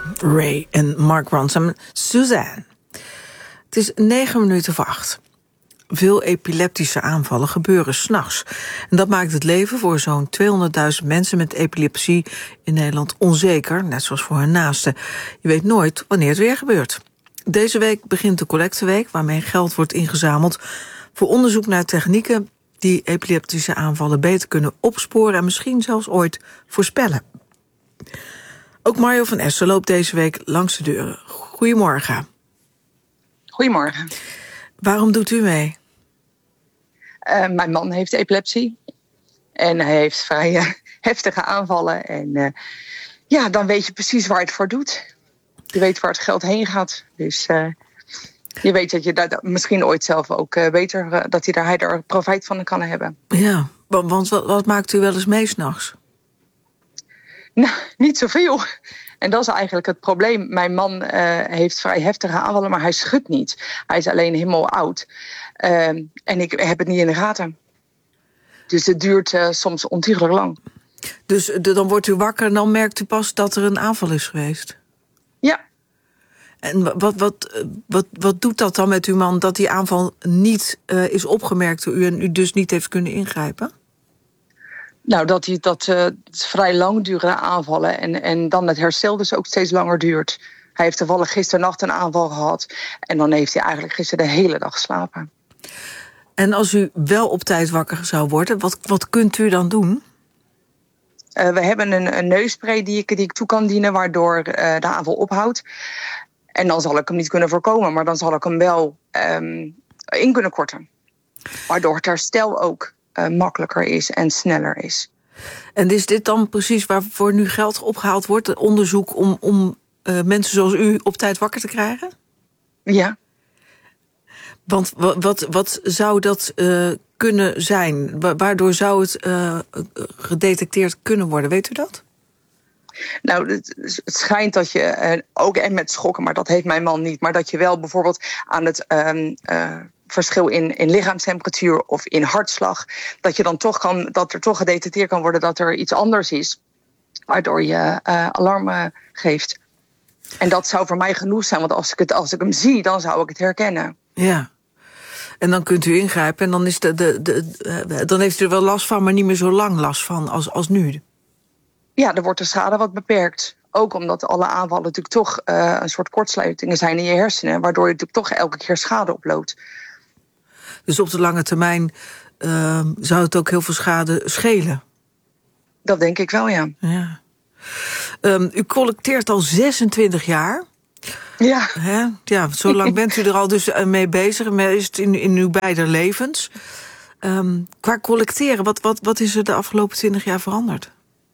Ray en Mark Ronson. Suzanne. Het is 7:09. Veel epileptische aanvallen gebeuren 's nachts. En dat maakt het leven voor zo'n 200.000 mensen met epilepsie in Nederland onzeker, net zoals voor hun naasten. Je weet nooit wanneer het weer gebeurt. Deze week begint de collecteweek, waarmee geld wordt ingezameld voor onderzoek naar technieken die epileptische aanvallen beter kunnen opsporen en misschien zelfs ooit voorspellen. Ook Mario van Essen loopt deze week langs de deuren. Goedemorgen. Goedemorgen. Waarom doet u mee? Mijn man heeft epilepsie. En hij heeft vrij heftige aanvallen. En dan weet je precies waar het voor doet. Je weet waar het geld heen gaat. Dus je weet dat je daar misschien ooit zelf ook beter... dat hij daar profijt van kan hebben. Ja, want wat maakt u wel eens mee 's nachts? Nou, niet zoveel. En dat is eigenlijk het probleem. Mijn man heeft vrij heftige aanvallen, maar hij schudt niet. Hij is alleen helemaal oud. En ik heb het niet in de gaten. Dus het duurt soms ontiegelijk lang. Dus dan wordt u wakker en dan merkt u pas dat er een aanval is geweest? Ja. En wat doet dat dan met uw man, dat die aanval niet is opgemerkt door u en u dus niet heeft kunnen ingrijpen? Nou, dat vrij langdurende aanvallen en dan het herstel dus ook steeds langer duurt. Hij heeft toevallig gisternacht een aanval gehad en dan heeft hij eigenlijk gisteren de hele dag geslapen. En als u wel op tijd wakker zou worden, wat kunt u dan doen? We hebben een neusspray die ik toe kan dienen, waardoor de aanval ophoudt. En dan zal ik hem niet kunnen voorkomen, maar dan zal ik hem wel in kunnen korten. Waardoor het herstel ook makkelijker is en sneller is. En is dit dan precies waarvoor nu geld opgehaald wordt? Het onderzoek om mensen zoals u op tijd wakker te krijgen? Ja. Want wat zou dat kunnen zijn? Waardoor zou het gedetecteerd kunnen worden? Weet u dat? Nou, het schijnt dat je, ook en met schokken, maar dat heeft mijn man niet... maar dat je wel bijvoorbeeld aan het verschil in lichaamstemperatuur of in hartslag... dat er toch gedetecteerd kan worden dat er iets anders is... waardoor je alarm geeft. En dat zou voor mij genoeg zijn, want als ik hem zie, dan zou ik het herkennen. Ja. En dan kunt u ingrijpen en dan, dan heeft u er wel last van... maar niet meer zo lang last van als nu. Ja, dan wordt de schade wat beperkt. Ook omdat alle aanvallen natuurlijk toch een soort kortsluitingen zijn in je hersenen... waardoor je natuurlijk toch elke keer schade oploopt. Dus op de lange termijn zou het ook heel veel schade schelen? Dat denk ik wel, ja. Ja. U collecteert al 26 jaar. Ja. Ja, zo lang bent u er al dus mee bezig. Is het in uw beide levens. Qua collecteren, wat is er de afgelopen 20 jaar veranderd?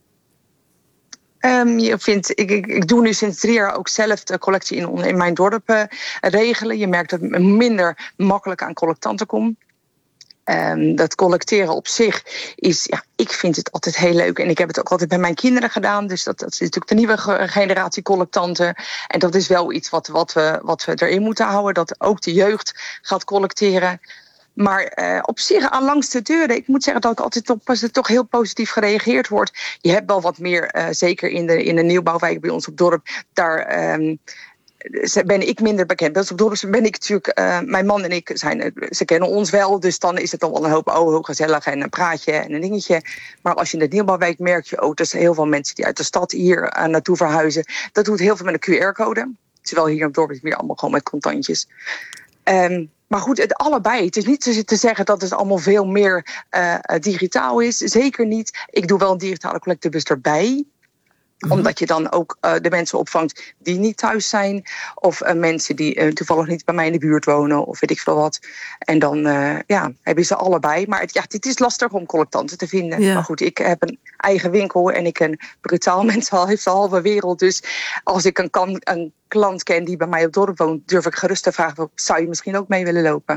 Ik doe nu sinds 3 jaar ook zelf de collectie in mijn dorp regelen. Je merkt dat ik minder makkelijk aan collectanten kom. Dat collecteren op zich is, ik vind het altijd heel leuk. En ik heb het ook altijd bij mijn kinderen gedaan. Dus dat is natuurlijk de nieuwe generatie collectanten. En dat is wel iets wat we erin moeten houden. Dat ook de jeugd gaat collecteren. Maar op zich aan langs de deuren, ik moet zeggen dat ik altijd toch heel positief gereageerd wordt. Je hebt wel wat meer, zeker in de nieuwbouwwijk bij ons op dorp, daar ben ik minder bekend. Dus op dorp ben ik natuurlijk, mijn man en ik ze kennen ons wel, dus dan is het dan wel een hoop heel gezellig en een praatje en een dingetje. Maar als je in de nieuwbouwwijk merk je ook, er zijn heel veel mensen die uit de stad hier naartoe verhuizen. Dat doet heel veel met een QR-code. Terwijl hier op dorp is het weer allemaal gewoon met contantjes. Maar goed, het allebei. Het is niet te zeggen dat het allemaal veel meer digitaal is. Zeker niet. Ik doe wel een digitale collectebus erbij. Omdat je dan ook de mensen opvangt die niet thuis zijn. Of mensen die toevallig niet bij mij in de buurt wonen. Of weet ik veel wat. En dan hebben ze allebei. Maar het is lastig om collectanten te vinden. Ja. Maar goed, ik heb een eigen winkel. En ik ken brutaal mensen heeft de halve wereld. Dus als ik een klant ken die bij mij op dorp woont, durf ik gerust te vragen, zou je misschien ook mee willen lopen?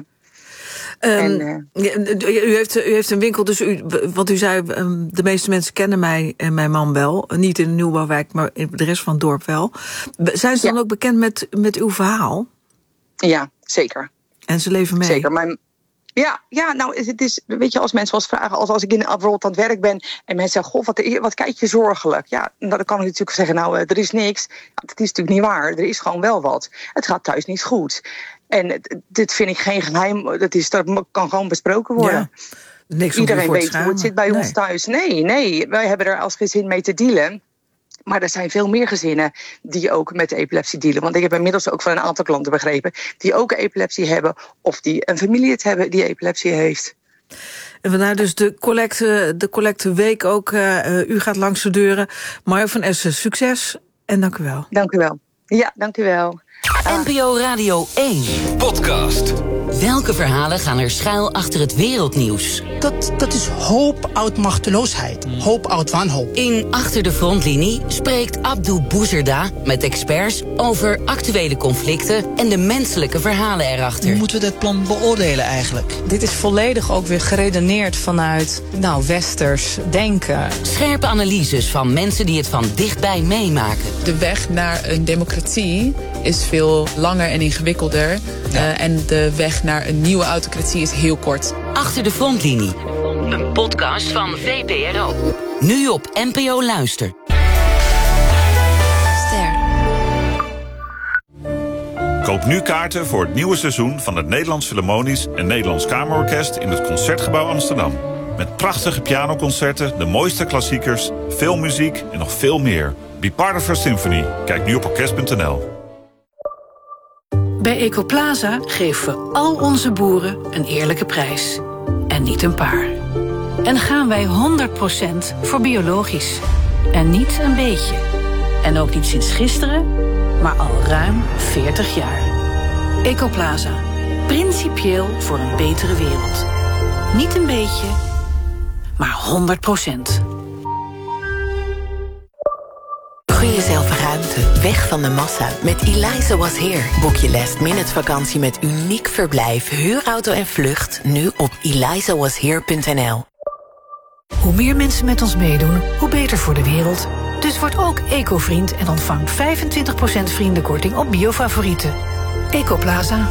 U heeft een winkel, dus want u zei, de meeste mensen kennen mij en mijn man wel. Niet in de nieuwbouwwijk, maar in de rest van het dorp wel. Zijn ze dan ook bekend met uw verhaal? Ja, zeker. En ze leven mee? Zeker. Ja, nou, het is, weet je, als mensen wel eens vragen, als ik bijvoorbeeld aan het werk ben en mensen zeggen, goh, wat kijk je zorgelijk? Ja, dan kan ik natuurlijk zeggen, nou, er is niks. Nou, dat is natuurlijk niet waar. Er is gewoon wel wat. Het gaat thuis niet goed. En dit vind ik geen geheim. Dat kan gewoon besproken worden. Ja, niks iedereen weet hoe het zit bij ons thuis. Nee, wij hebben er als gezin mee te dealen. Maar er zijn veel meer gezinnen die ook met epilepsie dealen. Want ik heb inmiddels ook van een aantal klanten begrepen die ook epilepsie hebben of die een familie het hebben die epilepsie heeft. En vandaar dus de collecteweek ook. U gaat langs de deuren. Marjo van Essen, succes en dank u wel. Dank u wel. Ja, dank u wel. NPO Radio 1. Podcast. Welke verhalen gaan er schuil achter het wereldnieuws? Dat is hoop uit machteloosheid. Hoop uit wanhoop. In Achter de Frontlinie spreekt Abdou Bouzerda met experts over actuele conflicten en de menselijke verhalen erachter. Hoe moeten we dat plan beoordelen eigenlijk? Dit is volledig ook weer geredeneerd vanuit westers denken. Scherpe analyses van mensen die het van dichtbij meemaken. De weg naar een democratie is veel langer en ingewikkelder. Ja. En de weg naar een nieuwe autocratie is heel kort. Achter de Frontlinie. Een podcast van VPRO. Nu op NPO Luister. Ster. Koop nu kaarten voor het nieuwe seizoen van het Nederlands Philharmonisch en Nederlands Kamerorkest in het Concertgebouw Amsterdam. Met prachtige pianoconcerten, de mooiste klassiekers, veel muziek en nog veel meer. Be part of our symphony. Kijk nu op orkest.nl. Bij Ecoplaza geven we al onze boeren een eerlijke prijs. En niet een paar. En gaan wij 100% voor biologisch. En niet een beetje. En ook niet sinds gisteren, maar al ruim 40 jaar. Ecoplaza. Principieel voor een betere wereld. Niet een beetje, maar 100%. Gun jezelf ruimte, weg van de massa. Met Eliza Was Here boek je last-minute vakantie met uniek verblijf, huurauto en vlucht. Nu op elizawashere.nl. Hoe meer mensen met ons meedoen, hoe beter voor de wereld. Dus word ook eco-vriend en ontvang 25% vriendenkorting op biofavorieten. Ecoplaza.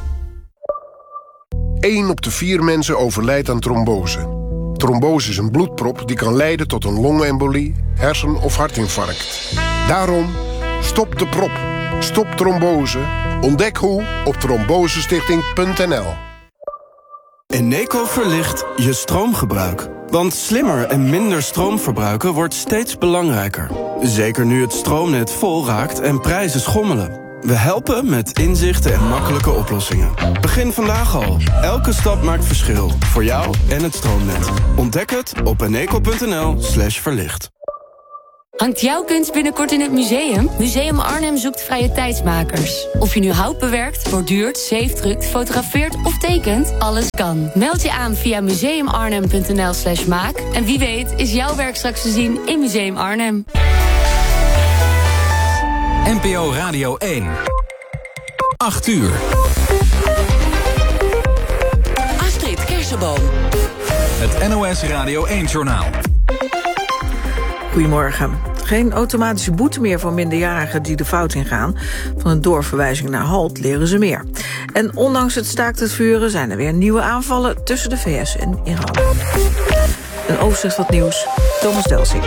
1 op de 4 mensen overlijdt aan trombose. Trombose is een bloedprop die kan leiden tot een longembolie, hersen- of hartinfarct. Daarom, stop de prop. Stop trombose. Ontdek hoe op trombosestichting.nl. Eneco verlicht je stroomgebruik. Want slimmer en minder stroom verbruiken wordt steeds belangrijker. Zeker nu het stroomnet vol raakt en prijzen schommelen. We helpen met inzichten en makkelijke oplossingen. Begin vandaag al. Elke stap maakt verschil. Voor jou en het stroomnet. Ontdek het op eneco.nl/verlicht. Hangt jouw kunst binnenkort in het museum? Museum Arnhem zoekt vrije tijdsmakers. Of je nu hout bewerkt, borduurt, zeefdrukt, fotografeert of tekent, alles kan. Meld je aan via museumarnhem.nl/maak. En wie weet is jouw werk straks te zien in Museum Arnhem. NPO Radio 1. 8 uur. Astrid Kersenboom. Het NOS Radio 1-journaal. Goedemorgen. Geen automatische boete meer voor minderjarigen die de fout ingaan. Van een doorverwijzing naar HALT leren ze meer. En ondanks het staakt het vuren zijn er weer nieuwe aanvallen tussen de VS en Iran. Een overzicht van het nieuws. Thomas Delsing.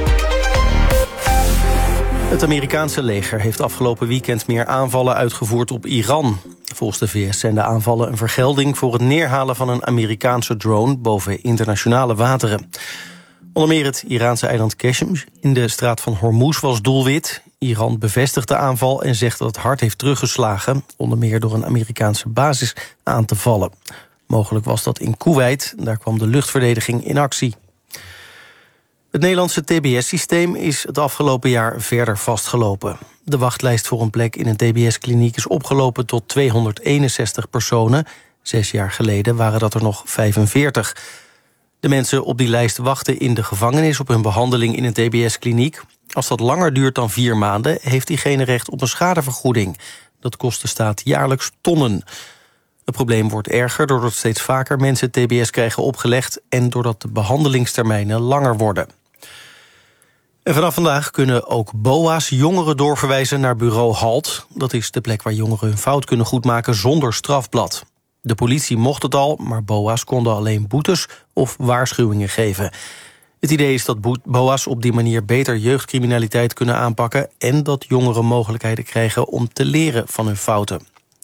Het Amerikaanse leger heeft afgelopen weekend meer aanvallen uitgevoerd op Iran. Volgens de VS zijn de aanvallen een vergelding voor het neerhalen van een Amerikaanse drone boven internationale wateren. Onder meer het Iraanse eiland Qeshm in de straat van Hormuz was doelwit. Iran bevestigt de aanval en zegt dat het hard heeft teruggeslagen, onder meer door een Amerikaanse basis aan te vallen. Mogelijk was dat in Koeweit, daar kwam de luchtverdediging in actie. Het Nederlandse TBS-systeem is het afgelopen jaar verder vastgelopen. De wachtlijst voor een plek in een TBS-kliniek is opgelopen tot 261 personen. 6 jaar geleden waren dat er nog 45. De mensen op die lijst wachten in de gevangenis op hun behandeling in een TBS-kliniek. Als dat langer duurt dan 4 maanden, heeft diegene recht op een schadevergoeding. Dat kost de staat jaarlijks tonnen. Het probleem wordt erger doordat steeds vaker mensen TBS krijgen opgelegd en doordat de behandelingstermijnen langer worden. En vanaf vandaag kunnen ook BOA's jongeren doorverwijzen naar bureau HALT. Dat is de plek waar jongeren hun fout kunnen goedmaken zonder strafblad. De politie mocht het al, maar BOA's konden alleen boetes of waarschuwingen geven. Het idee is dat BOA's op die manier beter jeugdcriminaliteit kunnen aanpakken en dat jongeren mogelijkheden krijgen om te leren van hun fouten.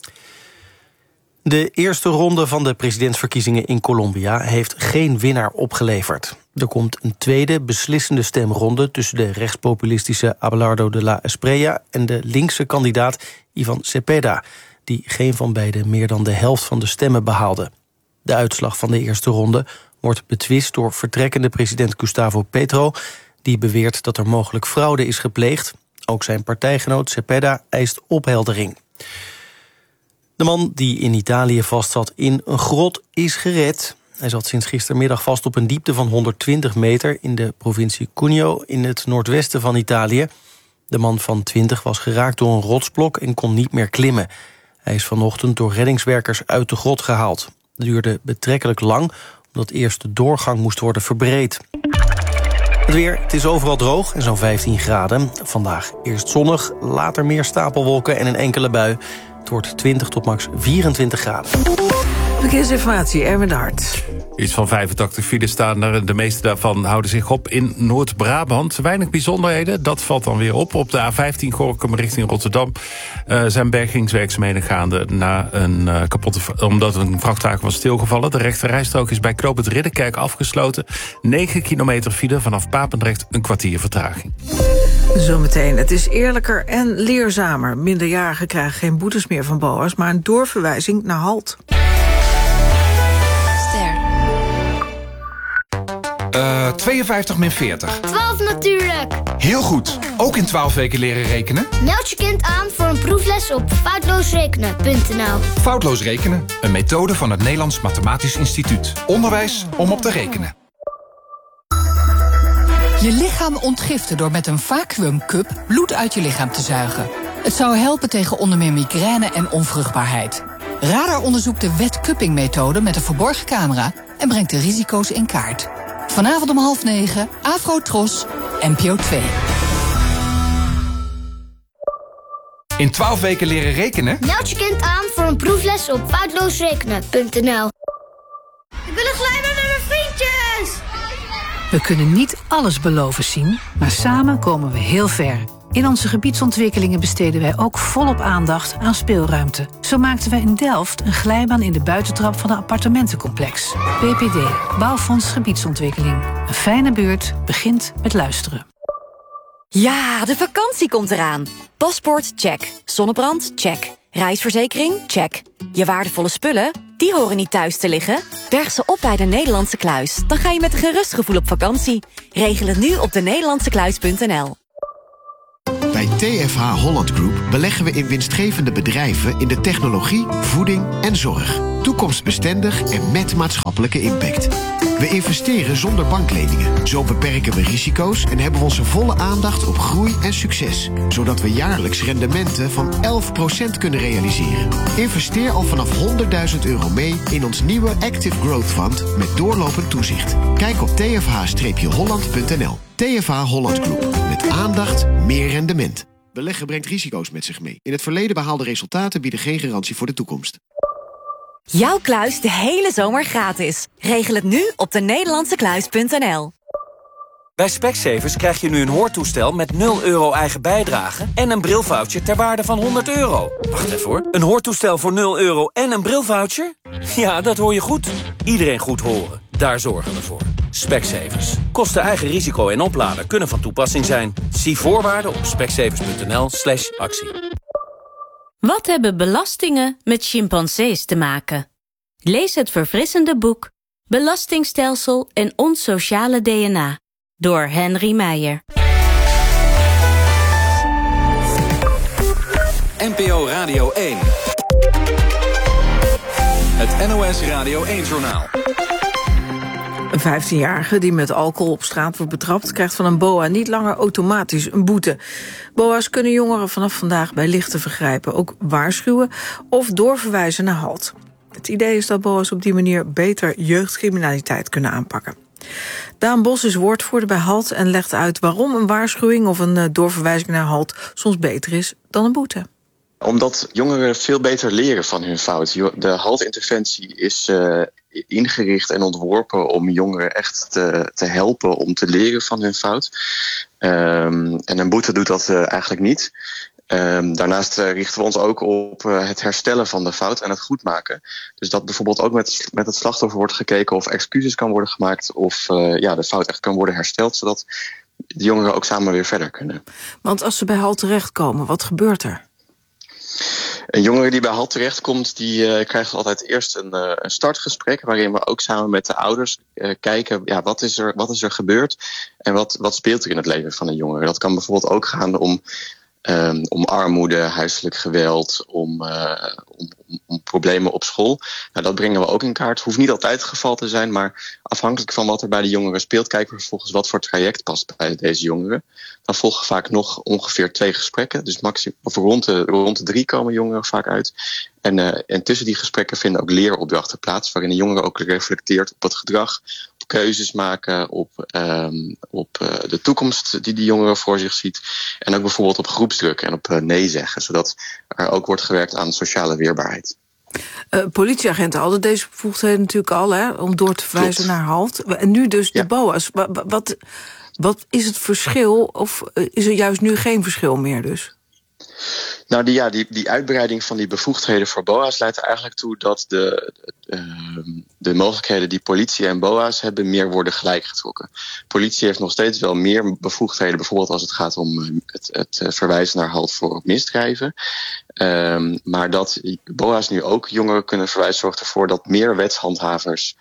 De eerste ronde van de presidentsverkiezingen in Colombia heeft geen winnaar opgeleverd. Er komt een tweede beslissende stemronde tussen de rechtspopulistische Abelardo de la Espriella en de linkse kandidaat Ivan Cepeda, die geen van beiden meer dan de helft van de stemmen behaalde. De uitslag van de eerste ronde wordt betwist door vertrekkende president Gustavo Petro, die beweert dat er mogelijk fraude is gepleegd. Ook zijn partijgenoot Cepeda eist opheldering. De man die in Italië vastzat in een grot is gered. Hij zat sinds gistermiddag vast op een diepte van 120 meter... in de provincie Cuneo in het noordwesten van Italië. De man van 20 was geraakt door een rotsblok en kon niet meer klimmen. Hij is vanochtend door reddingswerkers uit de grot gehaald. Het duurde betrekkelijk lang, omdat eerst de doorgang moest worden verbreed. Het weer, het is overal droog en zo'n 15 graden. Vandaag eerst zonnig, later meer stapelwolken en een enkele bui. Het wordt 20 tot max 24 graden. Verkeersinformatie, Erwin de Hart. Iets van 85 files staan er. De meeste daarvan houden zich op in Noord-Brabant. Weinig bijzonderheden, dat valt dan weer op. Op de A15 Gorinchem richting Rotterdam zijn bergingswerkzaamheden gaande omdat een vrachtwagen was stilgevallen. De rechterrijstrook is bij knooppunt Ridderkerk afgesloten. 9 kilometer file vanaf Papendrecht, een kwartier vertraging. Zometeen, het is eerlijker en leerzamer. Minderjarigen krijgen geen boetes meer van BOA's, maar een doorverwijzing naar HALT. 52 min 40. 12 natuurlijk. Heel goed. Ook in 12 weken leren rekenen? Meld je kind aan voor een proefles op foutloosrekenen.nl. Foutloos rekenen, een methode van het Nederlands Mathematisch Instituut. Onderwijs om op te rekenen. Je lichaam ontgiften door met een vacuümcup bloed uit je lichaam te zuigen. Het zou helpen tegen onder meer migraine en onvruchtbaarheid. Radar onderzoekt de wetcupping-methode met een verborgen camera en brengt de risico's in kaart. Vanavond om 20:30, Afro-Tros, NPO 2. In 12 weken leren rekenen? Meld je kind aan voor een proefles op foutloosrekenen.nl. Ik wil een glijbaan met mijn vriendjes! We kunnen niet alles beloven zien, maar samen komen we heel ver. In onze gebiedsontwikkelingen besteden wij ook volop aandacht aan speelruimte. Zo maakten wij in Delft een glijbaan in de buitentrap van een appartementencomplex. BPD, Bouwfonds Gebiedsontwikkeling. Een fijne buurt begint met luisteren. Ja, de vakantie komt eraan. Paspoort, check. Zonnebrand, check. Reisverzekering, check. Je waardevolle spullen, die horen niet thuis te liggen. Berg ze op bij de Nederlandse Kluis. Dan ga je met een gerust gevoel op vakantie. Regel het nu op denederlandsekluis.nl. Bij TFH Holland Group beleggen we in winstgevende bedrijven in de technologie, voeding en zorg. Toekomstbestendig en met maatschappelijke impact. We investeren zonder bankleningen. Zo beperken we risico's en hebben we onze volle aandacht op groei en succes. Zodat we jaarlijks rendementen van 11% kunnen realiseren. Investeer al vanaf €100.000 mee in ons nieuwe Active Growth Fund met doorlopend toezicht. Kijk op tfh-holland.nl. TFH Holland Group. Met aandacht meer rendement. Beleggen brengt risico's met zich mee. In het verleden behaalde resultaten bieden geen garantie voor de toekomst. Jouw kluis de hele zomer gratis. Regel het nu op denederlandsekluis.nl. Bij Specsavers krijg je nu een hoortoestel met €0 eigen bijdrage en een brilvoucher ter waarde van €100. Wacht even hoor. Een hoortoestel voor €0 en een brilvoucher? Ja, dat hoor je goed. Iedereen goed horen. Daar zorgen we voor. Specsavers. Kosten eigen risico en oplader kunnen van toepassing zijn. Zie voorwaarden op specsavers.nl/actie. Wat hebben belastingen met chimpansees te maken? Lees het verfrissende boek Belastingstelsel en ons sociale DNA door Henry Meijer. NPO Radio 1. Het NOS Radio 1-journaal. Een 15-jarige die met alcohol op straat wordt betrapt, krijgt van een BOA niet langer automatisch een boete. BOA's kunnen jongeren vanaf vandaag bij lichte vergrijpen ook waarschuwen of doorverwijzen naar HALT. Het idee is dat BOA's op die manier beter jeugdcriminaliteit kunnen aanpakken. Daan Bos is woordvoerder bij HALT en legt uit waarom een waarschuwing of een doorverwijzing naar HALT soms beter is dan een boete. Omdat jongeren veel beter leren van hun fout. De HALT-interventie is ingericht en ontworpen om jongeren echt te helpen om te leren van hun fout. En een boete doet dat eigenlijk niet. Daarnaast richten we ons ook op het herstellen van de fout en het goedmaken. Dus dat bijvoorbeeld ook met het slachtoffer wordt gekeken of excuses kan worden gemaakt of de fout echt kan worden hersteld, zodat de jongeren ook samen weer verder kunnen. Want als ze bij HALT terechtkomen, wat gebeurt er? Een jongere die bij HALT terechtkomt, die krijgt altijd eerst een startgesprek, waarin we ook samen met de ouders kijken, wat is er gebeurd en wat speelt er in het leven van een jongere. Dat kan bijvoorbeeld ook gaan om armoede, huiselijk geweld, om problemen op school. Nou, dat brengen we ook in kaart. Hoeft niet altijd het geval te zijn, maar afhankelijk van wat er bij de jongeren speelt, kijken we vervolgens wat voor traject past bij deze jongeren. Dan volgen vaak nog ongeveer 2 gesprekken. Dus rond de 3 komen jongeren vaak uit. En tussen die gesprekken vinden ook leeropdrachten plaats, waarin de jongere ook reflecteert op het gedrag, op keuzes maken, op de toekomst die jongeren voor zich ziet. En ook bijvoorbeeld op groepsdruk en op nee zeggen, zodat er ook wordt gewerkt aan sociale weerbaarheid. Politieagenten hadden deze bevoegdheden natuurlijk al, hè, om door te verwijzen naar HALT. En nu dus de BOA's. Wat is het verschil, of is er juist nu geen verschil meer dus? Nou, die uitbreiding van die bevoegdheden voor BOA's leidt er eigenlijk toe dat de mogelijkheden die politie en BOA's hebben meer worden gelijkgetrokken. Politie heeft nog steeds wel meer bevoegdheden, bijvoorbeeld als het gaat om het verwijzen naar HALT voor misdrijven. Maar dat BOA's nu ook jongeren kunnen verwijzen, zorgt ervoor dat meer wetshandhavers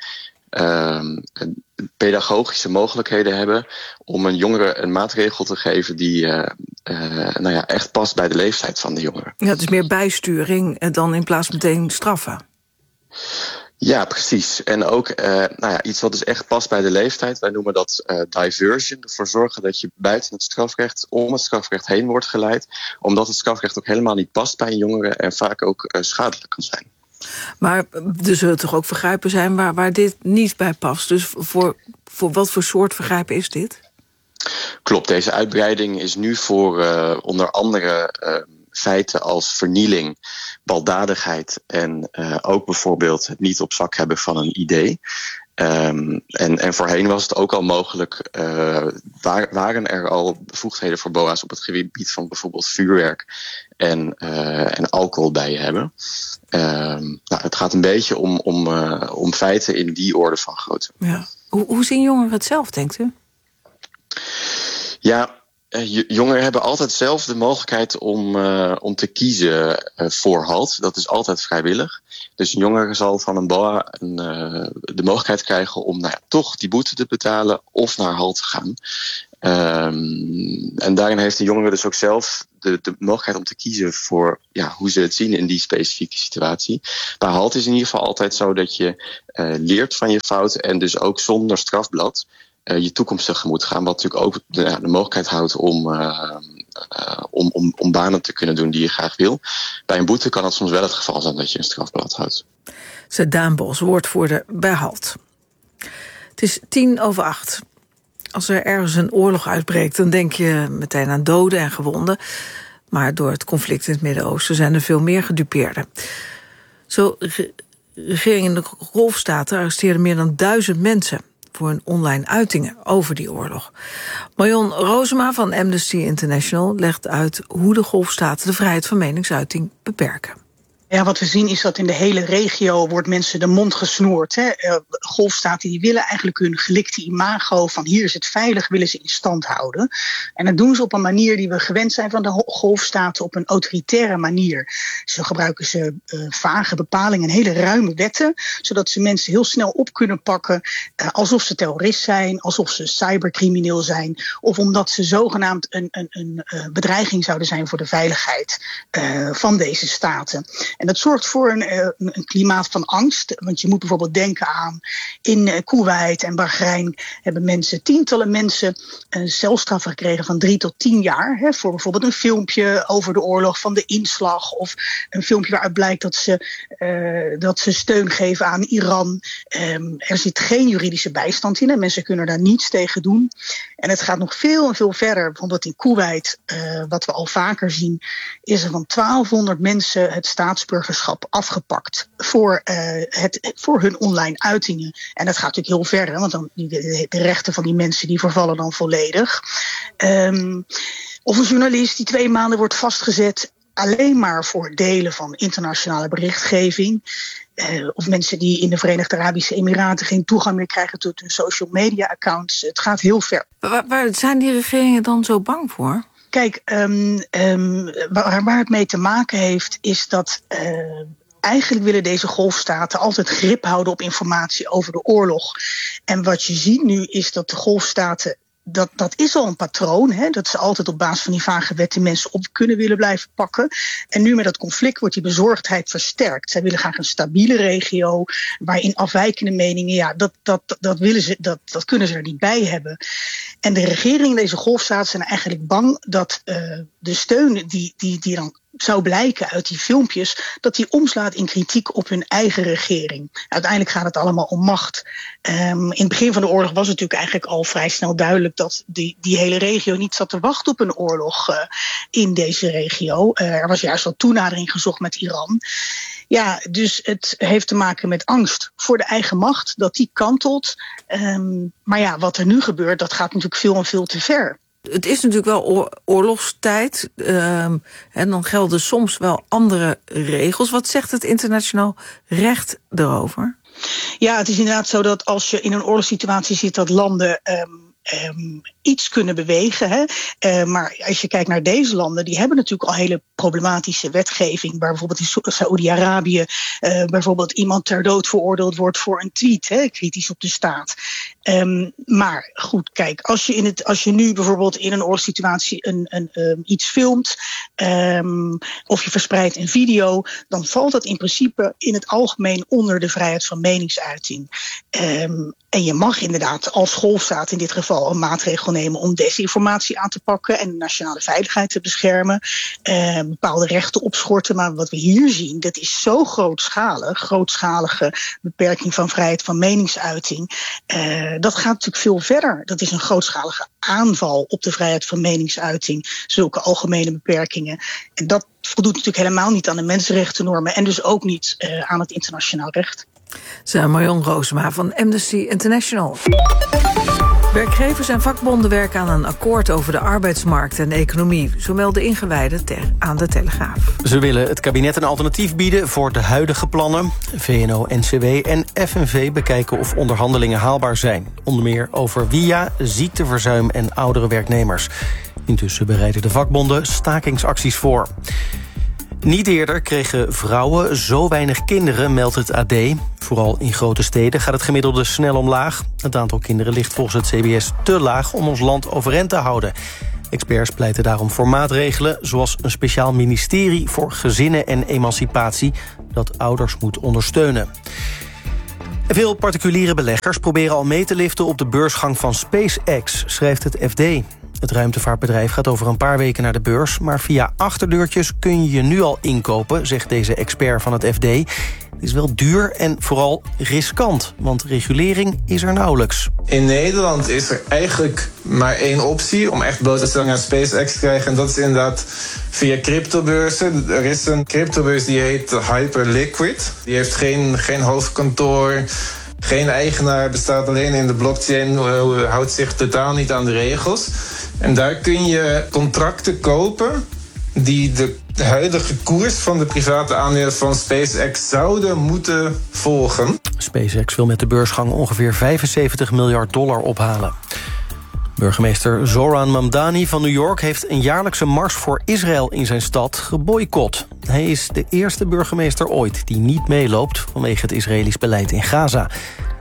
pedagogische mogelijkheden hebben om een jongere een maatregel te geven die echt past bij de leeftijd van de jongeren. Ja, het is meer bijsturing dan in plaats meteen straffen. Ja, precies. En ook iets wat dus echt past bij de leeftijd. Wij noemen dat diversion. Ervoor zorgen dat je buiten het strafrecht, om het strafrecht heen wordt geleid. Omdat het strafrecht ook helemaal niet past bij een jongere en vaak ook schadelijk kan zijn. Maar er zullen toch ook vergrijpen zijn waar dit niet bij past. Dus voor wat voor soort vergrijpen is dit? Klopt, deze uitbreiding is nu voor onder andere feiten als vernieling, baldadigheid en ook bijvoorbeeld het niet op zak hebben van een ID. En voorheen was het ook al mogelijk, waren er al bevoegdheden voor BOA's op het gebied van bijvoorbeeld vuurwerk en alcohol bij je hebben. Het gaat een beetje om feiten in die orde van grootte. Ja. Hoe zien jongeren het zelf, denkt u? Ja, jongeren hebben altijd zelf de mogelijkheid om te kiezen voor HALT. Dat is altijd vrijwillig. Dus een jongere zal van een BOA de mogelijkheid krijgen om toch die boete te betalen of naar HALT te gaan. En daarin heeft de jongere dus ook zelf de mogelijkheid om te kiezen voor hoe ze het zien in die specifieke situatie. Bij HALT is in ieder geval altijd zo dat je leert van je fouten en dus ook zonder strafblad je toekomst tegemoet gaan. Wat natuurlijk ook de mogelijkheid houdt om banen te kunnen doen die je graag wil. Bij een boete kan het soms wel het geval zijn dat je een strafblad houdt. Zet Daan Bos, woordvoerder bij HALT. Het is 7:50. Als er ergens een oorlog uitbreekt, dan denk je meteen aan doden en gewonden. Maar door het conflict in het Midden-Oosten zijn er veel meer gedupeerden. Zo regering in de Golfstaten arresteerde meer dan 1000 mensen voor hun online uitingen over die oorlog. Marion Rozema van Amnesty International legt uit hoe de Golfstaten de vrijheid van meningsuiting beperken. Ja, wat we zien is dat in de hele regio wordt mensen de mond gesnoerd. Golfstaten die willen eigenlijk hun gelikte imago van hier is het veilig, willen ze in stand houden. En dat doen ze op een manier die we gewend zijn van de Golfstaten, op een autoritaire manier. Zo gebruiken ze vage bepalingen en hele ruime wetten, zodat ze mensen heel snel op kunnen pakken alsof ze terrorist zijn, alsof ze cybercrimineel zijn, of omdat ze zogenaamd een bedreiging zouden zijn voor de veiligheid van deze staten. En dat zorgt voor een klimaat van angst. Want je moet bijvoorbeeld denken aan in Koeweit en Bahrein hebben tientallen mensen een celstraf gekregen van 3 tot 10 jaar. Voor bijvoorbeeld een filmpje over de oorlog van de inslag. Of een filmpje waaruit blijkt dat ze steun geven aan Iran. Er zit geen juridische bijstand in en mensen kunnen daar niets tegen doen. En het gaat nog veel en veel verder. Bijvoorbeeld in Koeweit, wat we al vaker zien, is er van 1200 mensen het staatsburgerschap afgepakt voor hun online uitingen. En dat gaat natuurlijk heel ver, want dan de rechten van die mensen die vervallen dan volledig. Of een journalist die 2 maanden wordt vastgezet alleen maar voor delen van internationale berichtgeving. Of mensen die in de Verenigde Arabische Emiraten geen toegang meer krijgen tot hun social media accounts. Het gaat heel ver. Waar zijn die regeringen dan zo bang voor? Kijk, waar het mee te maken heeft is dat eigenlijk willen deze golfstaten altijd grip houden op informatie over de oorlog. En wat je ziet nu is dat de golfstaten, dat is al een patroon, dat ze altijd op basis van die vage wetten mensen op kunnen willen blijven pakken. En nu met dat conflict wordt die bezorgdheid versterkt. Zij willen graag een stabiele regio waarin afwijkende meningen, dat kunnen ze er niet bij hebben. En de regeringen in deze golfstaten zijn eigenlijk bang dat de steun die dan zou blijken uit die filmpjes, dat die omslaat in kritiek op hun eigen regering. Uiteindelijk gaat het allemaal om macht. In het begin van de oorlog was het natuurlijk eigenlijk al vrij snel duidelijk dat die hele regio niet zat te wachten op een oorlog in deze regio. Er was juist wel toenadering gezocht met Iran. Ja, dus het heeft te maken met angst voor de eigen macht, dat die kantelt. Maar ja, wat er nu gebeurt, dat gaat natuurlijk veel en veel te ver. Het is natuurlijk wel oorlogstijd en dan gelden soms wel andere regels. Wat zegt het internationaal recht erover? Ja, het is inderdaad zo dat als je in een oorlogssituatie ziet dat landen iets kunnen bewegen. Maar als je kijkt naar deze landen, die hebben natuurlijk al hele problematische wetgeving. Waar bijvoorbeeld in Saoedi-Arabië bijvoorbeeld iemand ter dood veroordeeld wordt voor een tweet, kritisch op de staat. Maar goed, kijk, als je nu bijvoorbeeld in een oorlogssituatie iets filmt, of je verspreidt een video, dan valt dat in principe in het algemeen onder de vrijheid van meningsuiting. En je mag inderdaad als golfstaat in dit geval een maatregel nemen om desinformatie aan te pakken en de nationale veiligheid te beschermen, bepaalde rechten opschorten. Maar wat we hier zien, dat is zo grootschalige beperking van vrijheid van meningsuiting. Dat gaat natuurlijk veel verder. Dat is een grootschalige aanval op de vrijheid van meningsuiting, zulke algemene beperkingen. En dat voldoet natuurlijk helemaal niet aan de mensenrechtennormen en dus ook niet aan het internationaal recht. Marion Roosema van Amnesty International. Werkgevers en vakbonden werken aan een akkoord over de arbeidsmarkt en de economie. Zo melden ingewijden aan de Telegraaf. Ze willen het kabinet een alternatief bieden voor de huidige plannen. VNO, NCW en FNV bekijken of onderhandelingen haalbaar zijn. Onder meer over WIA, ziekteverzuim en oudere werknemers. Intussen bereiden de vakbonden stakingsacties voor. Niet eerder kregen vrouwen zo weinig kinderen, meldt het AD. Vooral in grote steden gaat het gemiddelde snel omlaag. Het aantal kinderen ligt volgens het CBS te laag om ons land overeind te houden. Experts pleiten daarom voor maatregelen, zoals een speciaal ministerie voor gezinnen en emancipatie dat ouders moet ondersteunen. Veel particuliere beleggers proberen al mee te liften op de beursgang van SpaceX, schrijft het FD. Het ruimtevaartbedrijf gaat over een paar weken naar de beurs, maar via achterdeurtjes kun je je nu al inkopen, zegt deze expert van het FD. Het is wel duur en vooral riskant, want regulering is er nauwelijks. In Nederland is er eigenlijk maar één optie om echt blootstelling aan SpaceX te krijgen. En dat is inderdaad via cryptobeurzen. Er is een cryptobeurs die heet Hyperliquid. Die heeft geen hoofdkantoor, geen eigenaar, bestaat alleen in de blockchain, houdt zich totaal niet aan de regels. En daar kun je contracten kopen die de huidige koers van de private aandelen van SpaceX zouden moeten volgen. SpaceX wil met de beursgang ongeveer $75 miljard ophalen. Burgemeester Zoran Mamdani van New York heeft een jaarlijkse mars voor Israël in zijn stad geboycott. Hij is de eerste burgemeester ooit die niet meeloopt vanwege het Israëlisch beleid in Gaza.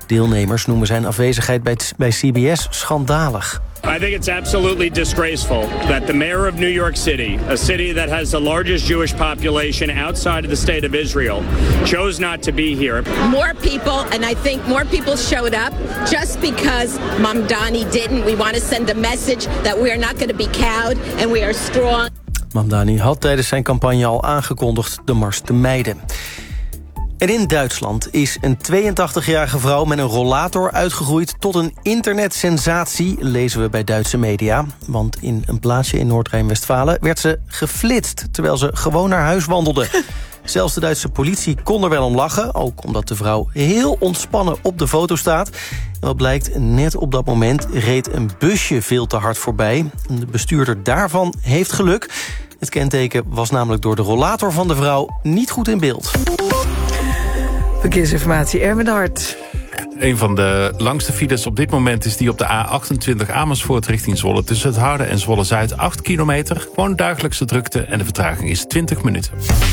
Deelnemers noemen zijn afwezigheid bij CBS schandalig. I think it's absolutely disgraceful that the mayor of New York City, a city that has the largest Jewish population outside of the state of Israel, chose not to be here. More people, and I think more people showed up just because Mamdani didn't. We want to send a message that we are not going to be cowed and we are strong. Mamdani had tijdens zijn campagne al aangekondigd de mars te mijden. En in Duitsland is een 82-jarige vrouw met een rollator uitgegroeid tot een internetsensatie, lezen we bij Duitse media. Want in een plaatsje in Noord-Rijn-Westfalen werd ze geflitst terwijl ze gewoon naar huis wandelde. Zelfs de Duitse politie kon er wel om lachen, ook omdat de vrouw heel ontspannen op de foto staat. En wat blijkt, net op dat moment reed een busje veel te hard voorbij. De bestuurder daarvan heeft geluk. Het kenteken was namelijk door de rollator van de vrouw niet goed in beeld. Verkeersinformatie, Erwin Hart. Een van de langste files op dit moment is die op de A28 Amersfoort richting Zwolle. Tussen het Harde en Zwolle-Zuid 8 kilometer. Gewoon dagelijkse drukte en de vertraging is 20 minuten.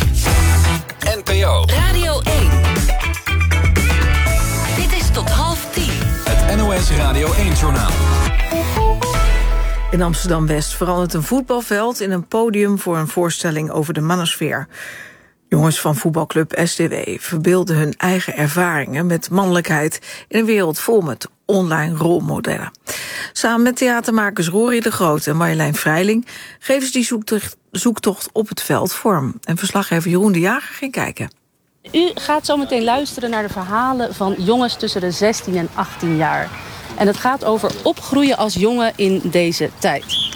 NPO Radio 1. Dit is tot 9:30. Het NOS Radio 1-journaal. In Amsterdam-West verandert een voetbalveld in een podium voor een voorstelling over de manosfeer. Jongens van voetbalclub SDW verbeelden hun eigen ervaringen met mannelijkheid in een wereld vol met online rolmodellen. Samen met theatermakers Rory de Groot en Marjolein Vrijling geven ze die zoektocht op het veld vorm. En verslaggever Jeroen de Jager ging kijken. U gaat zo meteen luisteren naar de verhalen van jongens tussen de 16 en 18 jaar. En het gaat over opgroeien als jongen in deze tijd.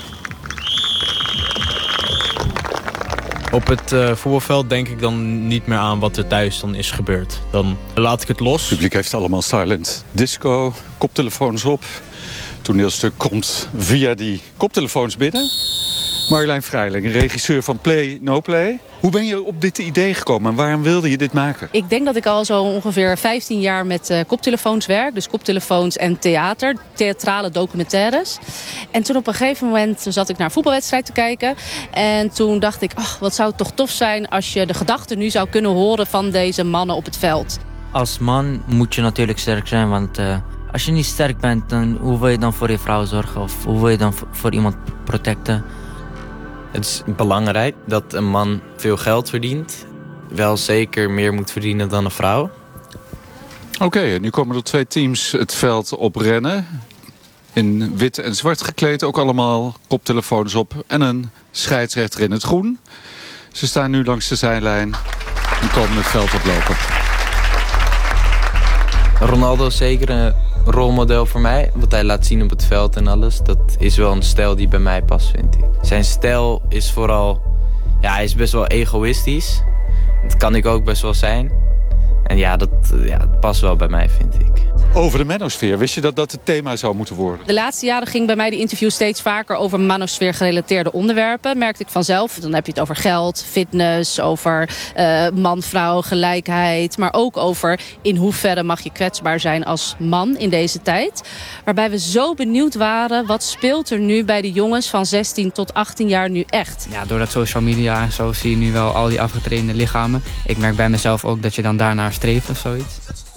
Op het voetbalveld denk ik dan niet meer aan wat er thuis dan is gebeurd. Dan laat ik het los. Het publiek heeft allemaal silent disco, koptelefoons op. Het toneelstuk komt via die koptelefoons binnen. Marjolein Vrijling, regisseur van Play No Play. Hoe ben je op dit idee gekomen en waarom wilde je dit maken? Ik denk dat ik al zo ongeveer 15 jaar met koptelefoons werk. Dus koptelefoons en theater, theatrale documentaires. En toen op een gegeven moment zat ik naar een voetbalwedstrijd te kijken. En toen dacht ik, wat zou het toch tof zijn als je de gedachten nu zou kunnen horen van deze mannen op het veld. Als man moet je natuurlijk sterk zijn, want als je niet sterk bent, dan hoe wil je dan voor je vrouw zorgen? Of hoe wil je dan voor iemand protecten? Het is belangrijk dat een man veel geld verdient. Wel zeker meer moet verdienen dan een vrouw. Oké, nu komen er 2 teams het veld oprennen. In wit en zwart gekleed, ook allemaal koptelefoons op. En een scheidsrechter in het groen. Ze staan nu langs de zijlijn en komen het veld oplopen. Ronaldo is zeker een rolmodel voor mij. Wat hij laat zien op het veld en alles. Dat is wel een stijl die bij mij past, vind ik. Zijn stijl is vooral... Ja, hij is best wel egoïstisch. Dat kan ik ook best wel zijn. En dat past wel bij mij, vind ik. Over de manosfeer, wist je dat dat het thema zou moeten worden? De laatste jaren ging bij mij de interview steeds vaker over manosfeer gerelateerde onderwerpen. Merkte ik vanzelf. Dan heb je het over geld, fitness, over man-vrouw, gelijkheid. Maar ook over in hoeverre mag je kwetsbaar zijn als man in deze tijd. Waarbij we zo benieuwd waren, wat speelt er nu bij de jongens van 16 tot 18 jaar nu echt? Ja, door dat social media en zo zie je nu wel al die afgetrainde lichamen. Ik merk bij mezelf ook dat je dan daarnaar streeft of zoiets.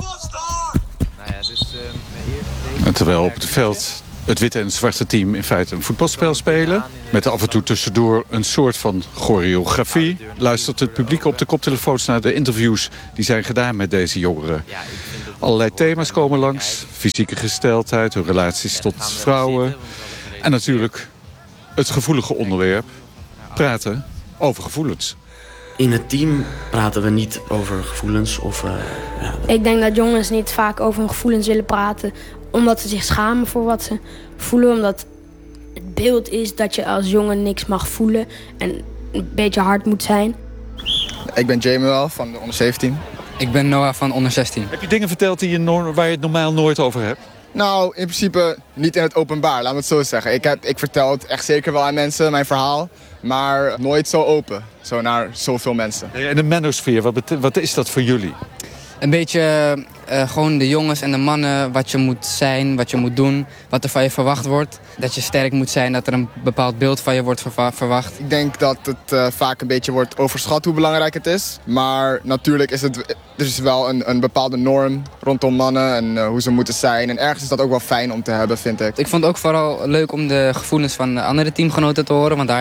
En terwijl op het veld het witte en het zwarte team in feite een voetbalspel spelen, met af en toe tussendoor een soort van choreografie, luistert het publiek op de koptelefoons naar de interviews die zijn gedaan met deze jongeren. Allerlei thema's komen langs, fysieke gesteldheid, hun relaties tot vrouwen en natuurlijk het gevoelige onderwerp, praten over gevoelens. In het team praten we niet over gevoelens. Ik denk dat jongens niet vaak over hun gevoelens willen praten, omdat ze zich schamen voor wat ze voelen. Omdat het beeld is dat je als jongen niks mag voelen en een beetje hard moet zijn. Ik ben Jamuel van de onder 17. Ik ben Noah van onder 16. Heb je dingen verteld waar je het normaal nooit over hebt? Nou, in principe niet in het openbaar, laat me het zo zeggen. Ik vertel het echt zeker wel aan mensen, mijn verhaal. Maar nooit zo open, zo naar zoveel mensen. En de manosfeer, wat is dat voor jullie? Een beetje gewoon de jongens en de mannen, wat je moet zijn, wat je moet doen, wat er van je verwacht wordt. Dat je sterk moet zijn, dat er een bepaald beeld van je wordt verwacht. Ik denk dat het vaak een beetje wordt overschat hoe belangrijk het is. Maar natuurlijk is er is wel een bepaalde norm rondom mannen en hoe ze moeten zijn. En ergens is dat ook wel fijn om te hebben, vind ik. Ik vond het ook vooral leuk om de gevoelens van andere teamgenoten te horen, want daar